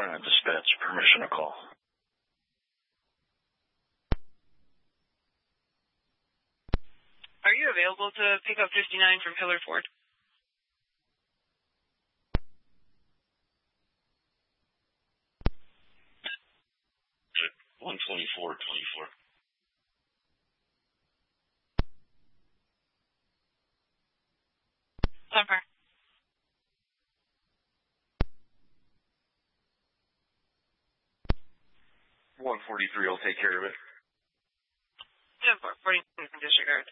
Florida dispatch, permission to call. Are you available to pick up 59 from Hillard Ford? At 124-24. Suffer. 143 will take care of it. 10-4, 40 disregard.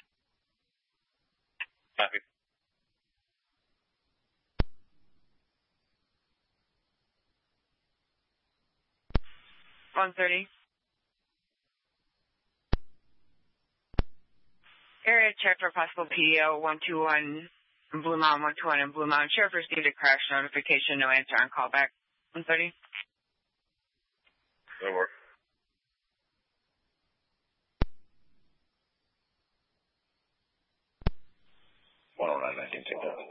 Copy. $130. Area check for possible PO 121 Blue Mountain 121 and Blue Mountain. Sheriff received a crash notification. No answer on callback. 130. That'll work. I can take that.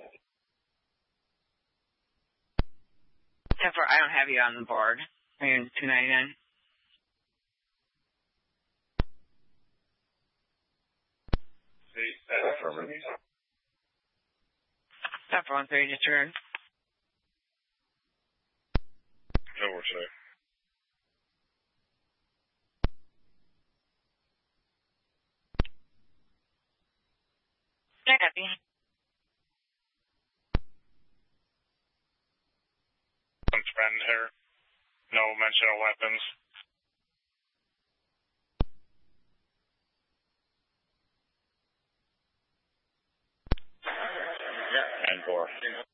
10-4, I don't have you on the board. Are you in 299? Affirmative. 10-4, 130 disregard. That works, sir. Yeah, copy. Friend here. No mention of weapons. Yeah. 10-4.